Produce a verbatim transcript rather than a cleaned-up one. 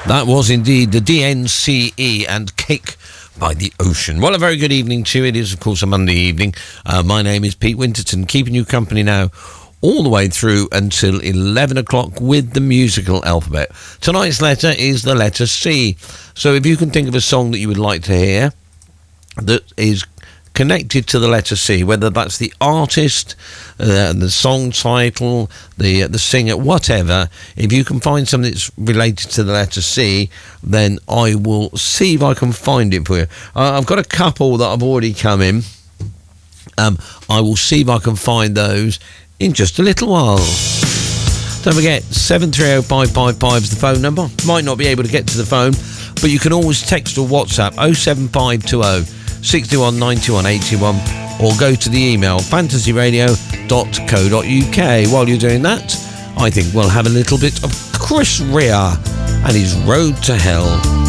That was indeed the D N C E and Cake by the Ocean. Well, a very good evening to you. It is, of course, a Monday evening. Uh, my name is Pete Winterton, keeping you company now all the way through until eleven o'clock with the musical alphabet. Tonight's letter is the letter C. So if you can think of a song that you would like to hear that is connected to the letter C, whether that's the artist, uh, the song title, the uh, the singer, whatever, if you can find something that's related to the letter C, then I will see if I can find it for you. Uh, I've got a couple that have already come in. Um, I will see if I can find those in just a little while. Don't forget, seven three oh five five five is the phone number. Might not be able to get to the phone, but you can always text or WhatsApp oh seven five two oh six one nine one eight one, or go to the email fantasy radio dot co dot uk. While you're doing that, I think we'll have a little bit of Chris Rea and his Road to Hell.